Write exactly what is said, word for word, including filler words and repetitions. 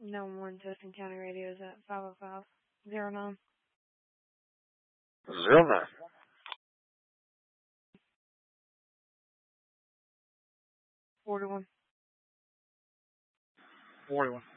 No one Justin County Radio is at five oh five zero nine. Zero nine. Forty one. Forty one.